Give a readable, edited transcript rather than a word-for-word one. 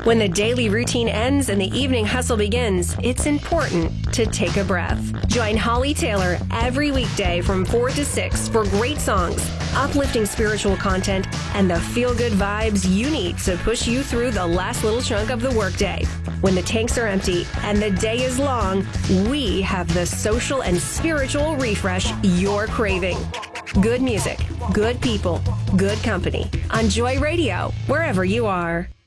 When the daily routine ends and the evening hustle begins, it's important to take a breath. Join Holly Taylor every weekday from 4 to 6 for great songs, uplifting spiritual content, and the feel-good vibes you need to push you through the last little chunk of the workday. When the tanks are empty and the day is long, we have the social and spiritual refresh you're craving. Good music, good people, good company. On Joy Radio, wherever you are.